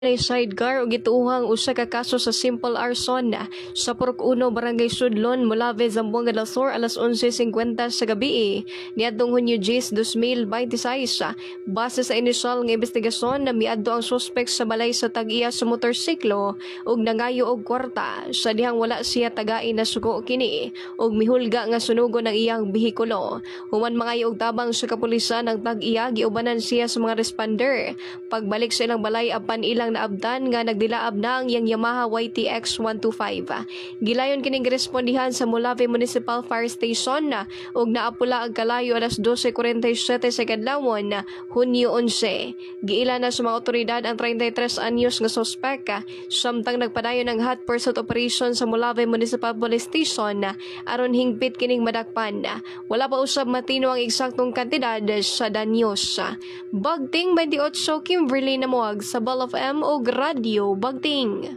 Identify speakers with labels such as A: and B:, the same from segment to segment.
A: Sidecar o gituuhang usa ka kaso sa simple arson sa Purok 1 Barangay Sudlon, Molave, Zamboanga del Sur alas 11:50 sa gabi niadtong Hunyo 10, 2026. Base sa inisyal nga investigasyon na miadto ang suspek sa balay sa tag-iya sa motorsiklo ug nangayo og kwarta sa dihang wala siya tagain na sugo kini ug mihulga nga sunugon ang iyang bihikulo. Human mangayo og tabang sa kapulisan ang tag-iya giubanan siya sa mga responder. Pagbalik sa ilang balay apan ilang naabdan nga nagdilaab na ang iyang Yamaha YTX 125. Gilayon kining respondihan sa Molave Municipal Fire Station ug naapula ang kalayo alas 12:47 sa kadlawon Hunyo 11. Giila na sa mga otoridad ang 33 anyos nga suspek samtang nagpadayon ang hot pursuit operation sa Molave Municipal Police Station aron hingpit kining madakpan. Wala pa usab matino ang eksaktong kantidad sa danyos. Bagting 28 Kimberly Namuag sa Ball of M o Radio Bagting.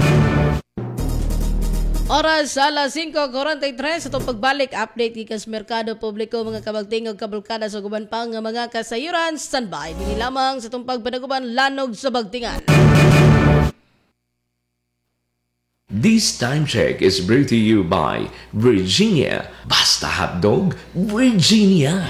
B: Oras alas 5:43 sa itong pagbalik update gikas merkado publiko mga kabagting o kabulkada sa guban pang mga kasayuran. Standby dili lamang sa itong pagpanaguban lanog sa bagtingan.
C: This time check is brought to you by Virginia. Basta hotdog, Virginia.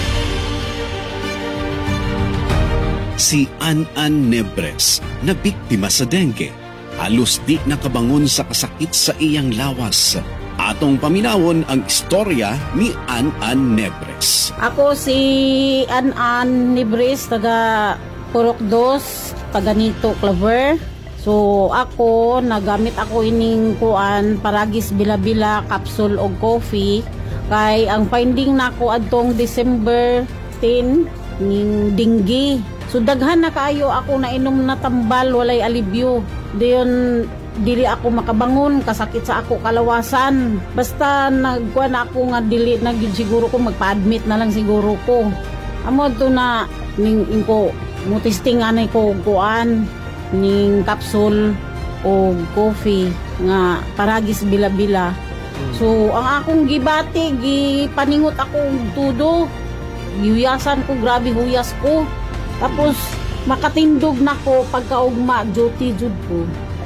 D: Si An Nebres na biktima sa dengue. Halos di nakabangon sa kasakit sa iyang lawas. Atong paminawon ang istorya ni An Nebres.
E: Ako si An Nebres, taga Purok 2, taga Nito, Clover. So ako, nagamit ako ining kuan, paragis bila-bila, capsule o coffee. Kay ang finding nako adtong December 10, ning dengue. So daghan na kaayo ako na inom na tambal, walay alibyo. Diyon dili ako makabangon, kasakit sa ako kalawasan. Basta nagkuan ako nga dili na gyud siguro ko magpa-admit na lang siguro ko. Amo to na ning inko mutisting anay ko kuan ning capsule o coffee nga paragis bila-bila. So ang akong gibati, gipaningot ako og tudo. Gihuyasan ko, grabe huyas ko. Tapos makatindog na ko pagkaugma, duty jud ko.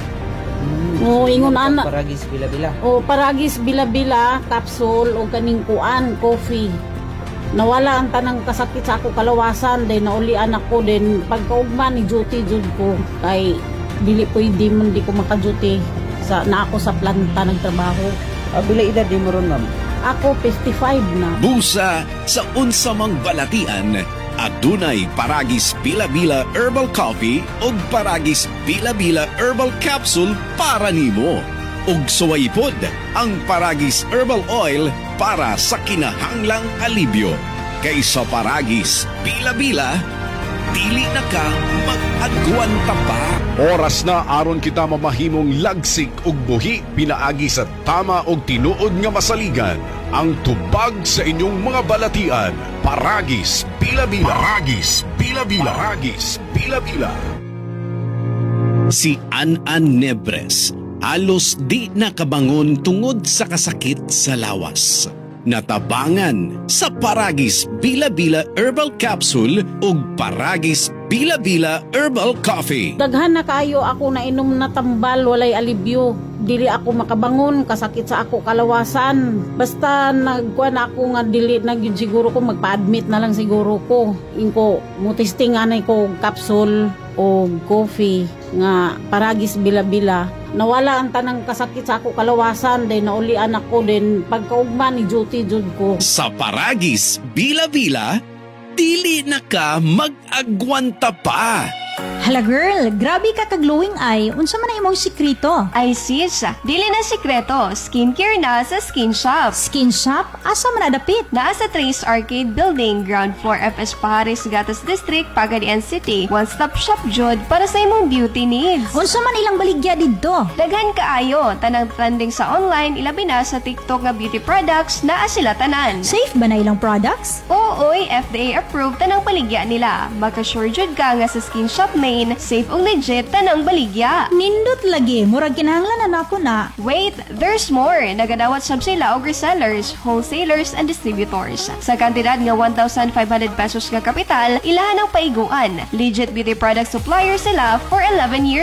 E: O ingon ana
F: paragis bila-bila.
E: O paragis bila-bila, capsule o kaning kuan, coffee. Nawala ang tanang kasakit sa ako kalawasan, then naulian ako, then pagkaugma ni duty jud ko. Kay dili pwede man di ko maka-duty sa na ako sa planta nagtrabaho.
F: Bila edad di mo ron, ma'am?
E: Ako 55 na.
D: Busa sa unsamang balatian, adunay paragis bila-bila herbal coffee o paragis bila-bila herbal capsule para nimo. Ug suwaypod ang paragis herbal oil para sa kinahanglang alibyo. Kaysa paragis bila-bila, dili na ka mag-agwanta pa.
G: Oras na aron kita mamahimong lagsik ug buhi pinaagi sa tama og tinuod nga masaligan. Ang tubag sa inyong mga balatian, paragis bila-bila. Paragis bila-bila. Paragis bila-bila.
D: Si An Nebres halos di nakabangon tungod sa kasakit sa lawas. Natabangan sa paragis bila-bila herbal capsule ug paragis bila-bila herbal coffee.
E: Daghan na kaayo ako na inom na tambal, walay alibyo. Dili ako makabangon, kasakit sa ako kalawasan. Basta nagkuan ako nga dili na gyud siguro ko magpa-admit na lang siguro ko. Inko mutisting anay ko capsule o coffee nga paragis bila-bila. Nawala ang tanang kasakit sa ako kalawasan, then naulian ako, then pagkaugma ni duty jud ko.
D: Sa paragis bila-bila, dili na ka mag-agwanta pa.
H: Hala girl, grabe ka ka-glowing eye. Unsa man na imong sikrito?
I: Ay sis, dili na sikreto. Skincare na sa Skin Shop.
H: Skin shop? Asa man nadapit?
I: Naa sa Trace Arcade Building, Ground 4 FS Pahares, Gatas District, Pagadian City. One-stop shop jud para sa imong beauty needs.
H: Unsa man ilang baligya didto?
I: Daghan kaayo, tanang trending sa online, ilabi na sa TikTok nga beauty products, naa sila tanan.
H: Safe ba na ilang products?
I: Oo, FDA approved tanang paligya nila. Magka-sure jud ka nga sa Skin Shop may online, safe ug legit tanang baligya.
H: Nindot lagi, murag kinahanglan na ako na.
I: Wait, there's more. Nagadawat sab sila og resellers, wholesalers and distributors. Sa kantidad nga 1,500 pesos nga kapital, ilahan ang paiguan. Legit beauty product supplier sila for 11 years